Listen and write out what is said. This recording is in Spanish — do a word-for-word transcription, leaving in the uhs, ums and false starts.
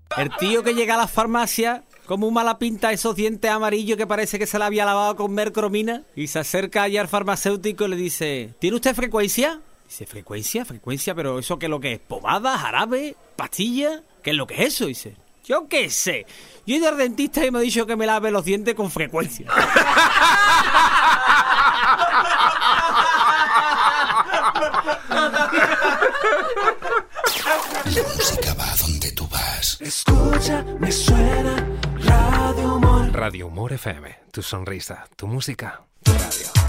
El tío que llega a la farmacia, como un mala pinta, esos dientes amarillos que parece que se la había lavado con mercromina, y se acerca allá al farmacéutico y le dice: ¿tiene usted frecuencia? Dice: ¿frecuencia? ¿Frecuencia? ¿Pero eso qué es lo que es? ¿Pomada? ¿Jarabe? ¿Pastilla? ¿Qué es lo que es eso? Dice: yo qué sé. Yo he ido al dentista y me ha dicho que me lave los dientes con frecuencia. La música va donde tú vas. Escucha, me suena Radio Humor. Radio Humor F M, tu sonrisa, tu música, tu radio.